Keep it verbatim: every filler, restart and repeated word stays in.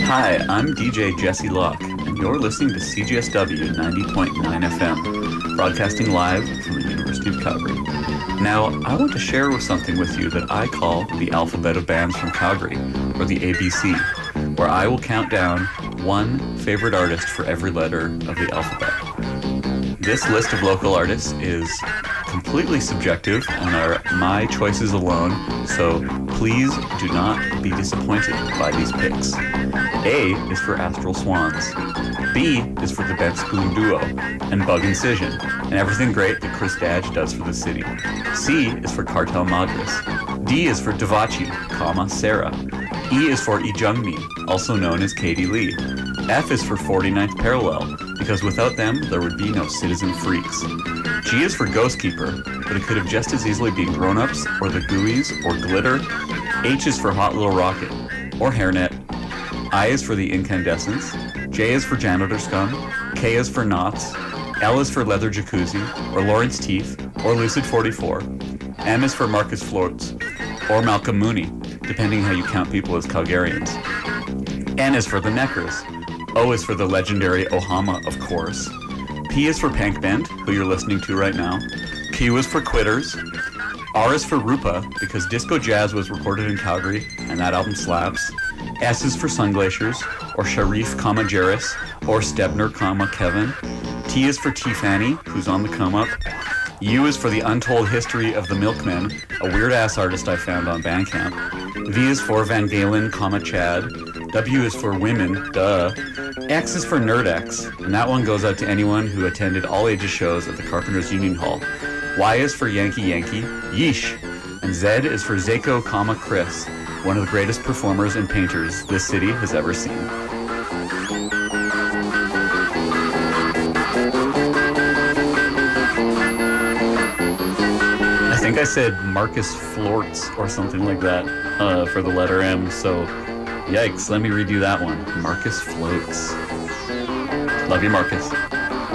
Hi, I'm D J Jesse Locke, and you're listening to C G S W ninety point nine F M, broadcasting live from the University of Calgary. Now, I want to share with something with you that I call the alphabet of bands from Calgary, or the A B C, where I will count down one favorite artist for every letter of the alphabet. This list of local artists is completely subjective and are my choices alone, so please do not be disappointed by these picks. A is for Astral Swans. B is for the Bent Spoon Duo and Bug Incision, and everything great that Chris Dadge does for the city. C is for Cartel Madras. D is for Devachi, comma, Sarah. E is for Ijungmi, also known as Katie Lee. F is for forty-ninth Parallel, because without them, there would be no Citizen Freaks. G is for Ghostkeeper, but it could have just as easily been Grown Ups, or The Gooeys, or Glitter. H is for Hot Little Rocket, or Hairnet. I is for The Incandescents. J is for Janitor Scum. K is for Knots. L is for Leather Jacuzzi, or Lawrence Teeth, or Lucid forty-four. M is for Marcus Floats, or Malcolm Mooney, depending how you count people as Calgarians. N is for The Neckers. O is for the legendary Ohama, of course. P is for Pank Bent, who you're listening to right now. Q is for Quitters. R is for Rupa, because Disco Jazz was recorded in Calgary, and that album slaps. S is for Sunglaciers, or Sharif, comma, Jarris, or Stebner, comma, Kevin. T is for T-Fanny, who's on the come-up. U is for The Untold History of the Milkmen, a weird-ass artist I found on Bandcamp. V is for Van Galen, comma, Chad. W is for Women, duh. X is for Nerd-X, and that one goes out to anyone who attended all-ages shows at the Carpenters Union Hall. Y is for Yankee Yankee, yeesh. And Z is for Zako, comma, Chris, one of the greatest performers and painters this city has ever seen. I think I said Marcus Florts or something like that uh, for the letter M, so yikes, let me redo that one. Marcus Floats. Love you, Marcus.